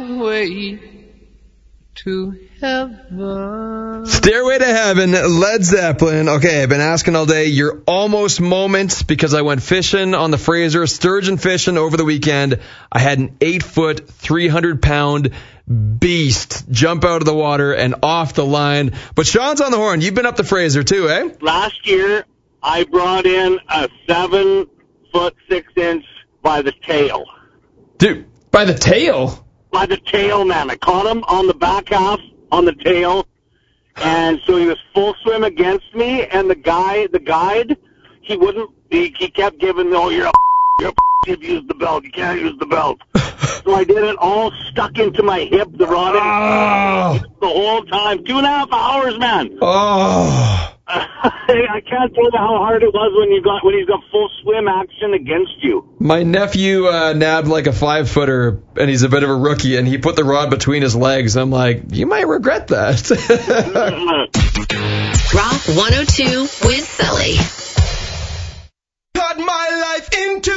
Stairway to Heaven. Stairway to Heaven, Led Zeppelin. Okay, I've been asking all day your almost moment because I went fishing on the Fraser, sturgeon fishing over the weekend. I had an 8-foot, 300-pound beast jump out of the water and off the line. But Sean's on the horn. You've been up the Fraser too, eh? Last year, I brought in a 7-foot 6-inch by the tail. Dude, by the tail? By the tail, man. I caught him on the back half, on the tail, and so he was full swim against me, and the guide, he kept giving me, oh, you're a you've used the belt, you can't use the belt. So I did it all stuck into my hip, the rod, the whole time. 2.5 hours, man. Oh. I can't tell you how hard it was when he's got full swim action against you. My nephew nabbed like a 5-footer, and he's a bit of a rookie, and he put the rod between his legs. I'm like, you might regret that. Rock 102 with Sully. Cut my life into